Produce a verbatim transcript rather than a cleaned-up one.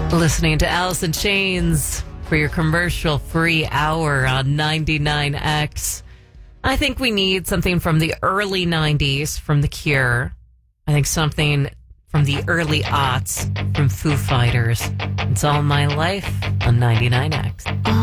Listening to Alice in Chains for your commercial-free hour on ninety-nine X. I think we need something from the early nineties from The Cure. I think something from the early aughts from Foo Fighters. It's All My Life on ninety-nine X.